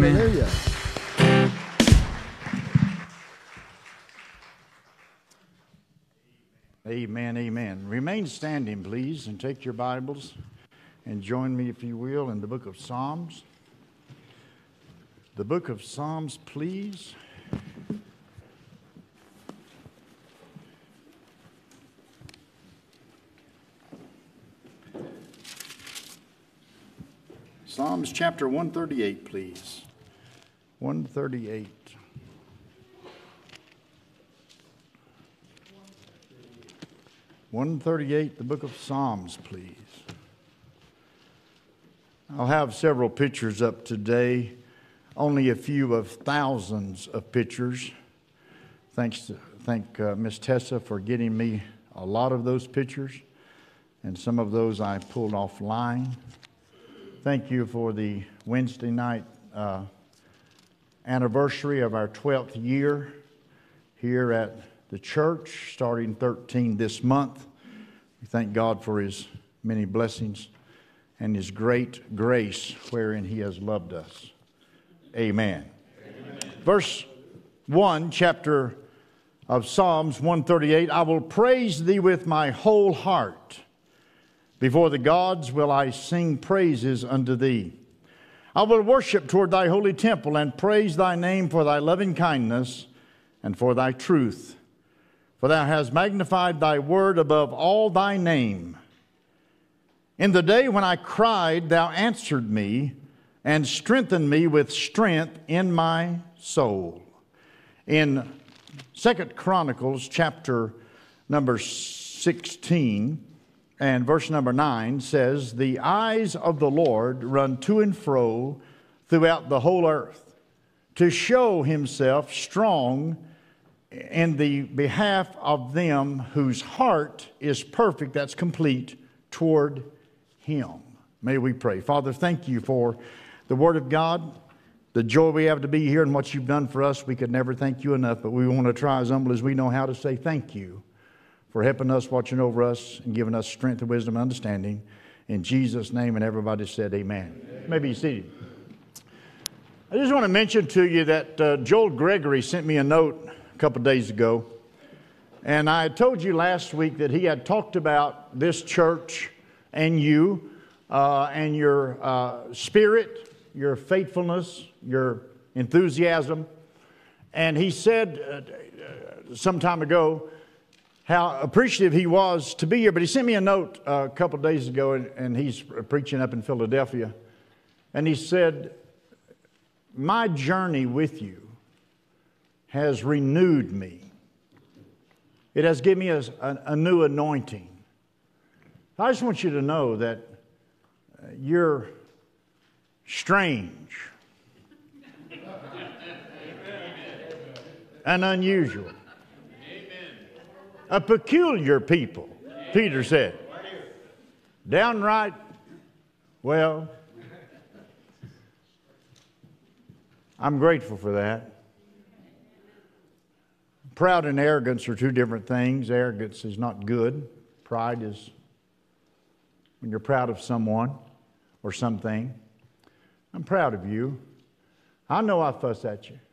Amen. Hallelujah. Amen, amen. Remain standing, please, and take your Bibles and join me, if you will, in the book of Psalms. The book of Psalms, please. Psalms chapter 138, please. 138. The book of Psalms, please. I'll have several pictures up today, only a few of thousands of pictures. Thank Miss Tessa for getting me a lot of those pictures, and some of those I pulled offline. Thank you for the Wednesday night anniversary of our 12th year here at the church, starting 13 this month. We thank God for His many blessings and His great grace wherein He has loved us. Amen. Amen. Verse 1, chapter of Psalms 138, I will praise Thee with my whole heart. Before the gods will I sing praises unto Thee. I will worship toward Thy holy temple and praise Thy name for Thy loving kindness and for Thy truth. For Thou hast magnified Thy word above all Thy name. In the day when I cried, Thou answered me and strengthened me with strength in my soul. In 2 Chronicles chapter number 16, and verse number 9 says, The eyes of the Lord run to and fro throughout the whole earth, to show Himself strong in the behalf of them whose heart is perfect, that's complete, toward Him. May we pray. Father, thank You for the Word of God, the joy we have to be here and what You've done for us. We could never thank You enough, but we want to try as humble as we know how to say thank You for helping us, watching over us, and giving us strength and wisdom and understanding. In Jesus' name, and everybody said amen. Amen. Maybe you seated. I just want to mention to you that Joel Gregory sent me a note a couple of days ago, and I told you last week that he had talked about this church and you and your spirit, your faithfulness, your enthusiasm, and he said some time ago how appreciative he was to be here. But he sent me a note a couple of days ago, and he's preaching up in Philadelphia. And he said, my journey with you has renewed me. It has given me a new anointing. I just want you to know that you're strange and unusual. A peculiar people, Peter said. Downright, well, I'm grateful for that. Proud and arrogance are two different things. Arrogance is not good. Pride is when you're proud of someone or something. I'm proud of you. I know I fuss at you.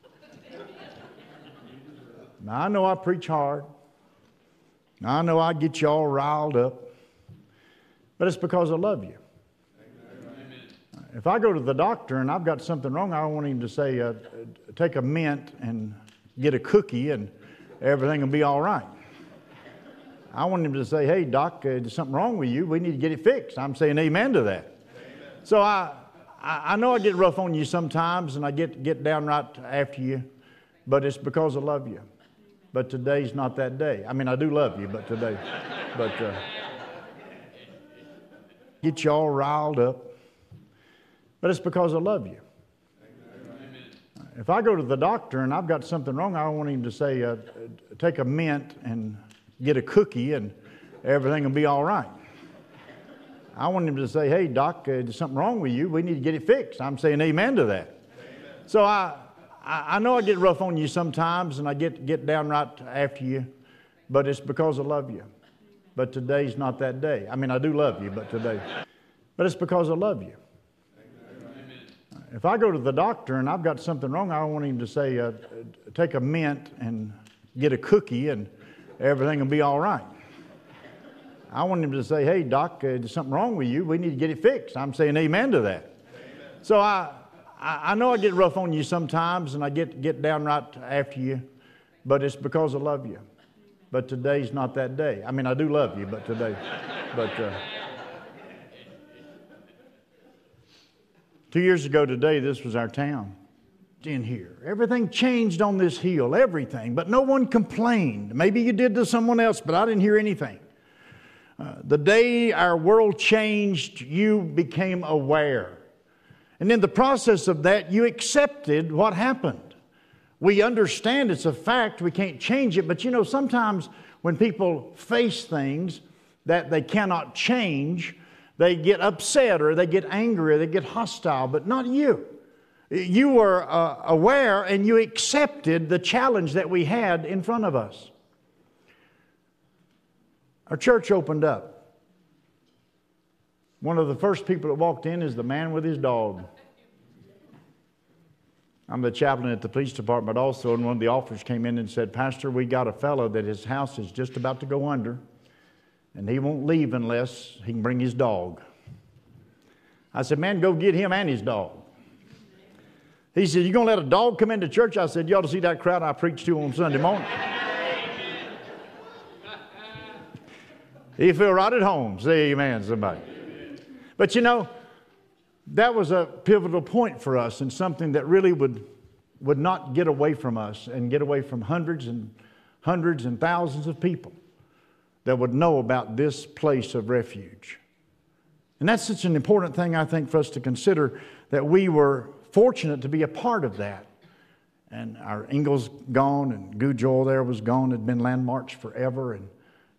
Now, I know I preach hard. I know I get you all riled up, but it's because I love you. Amen. If I go to the doctor and I've got something wrong, I don't want him to say, take a mint and get a cookie and everything will be all right. I want him to say, hey, doc, there's something wrong with you. We need to get it fixed. I'm saying amen to that. Amen. So I know I get rough on you sometimes and I get downright after you, but it's because I love you. But today's not that day. I mean, I do love you, but today. But get you all riled up. But it's because I love you. Amen. If I go to the doctor and I've got something wrong, I don't want him to say, take a mint and get a cookie and everything will be all right. I want him to say, hey, doc, there's something wrong with you. We need to get it fixed. I'm saying amen to that. Amen. So I know I get rough on you sometimes and I get downright after you, but it's because I love you. But today's not that day. I mean, I do love you, but today. But it's because I love you. Amen. if I go to the doctor and I've got something wrong, I don't want him to say, take a mint and get a cookie and everything will be all right. I want him to say, hey, doc, there's something wrong with you. We need to get it fixed. I'm saying amen to that. Amen. So I know I get rough on you sometimes and I get down right after you, but it's because I love you. But today's not that day. I mean, I do love you, but today. But 2 years ago today, this was our town in here. Everything changed on this hill, everything. But no one complained. Maybe you did to someone else, but I didn't hear anything. The day our world changed, you became aware. And in the process of that, you accepted what happened. We understand it's a fact, we can't change it, but you know, sometimes when people face things that they cannot change, they get upset or they get angry or they get hostile, but not you. You were aware and you accepted the challenge that we had in front of us. Our church opened up. One of the first people that walked in is the man with his dog. I'm the chaplain at the police department also, and one of the officers came in and said, Pastor, we got a fellow that his house is just about to go under, and he won't leave unless he can bring his dog. I said, man, go get him and his dog. He said, you going to let a dog come into church? I said, you ought to see that crowd I preached to on Sunday morning. You feel right at home. Say amen, somebody. But you know, that was a pivotal point for us and something that really would not get away from us and get away from hundreds and thousands of people that would know about this place of refuge. And that's such an important thing, I think, for us to consider, that we were fortunate to be a part of that. And our Ingalls gone and Goo Joel there was gone, had been landmarks forever. And